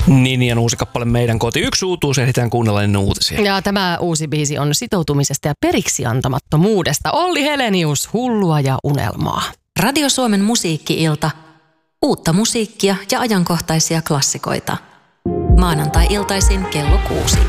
Ninian uusi kappale Meidän koti. Yksi uutuus, ehditään kuunnella ennen uutisia. Ja tämä uusi biisi on sitoutumisesta ja periksiantamattomuudesta. Olli Helenius, Hullua ja unelmaa. Radio Suomen musiikki-ilta. Uutta musiikkia ja ajankohtaisia klassikoita. Maanantai-iltaisin kello 6.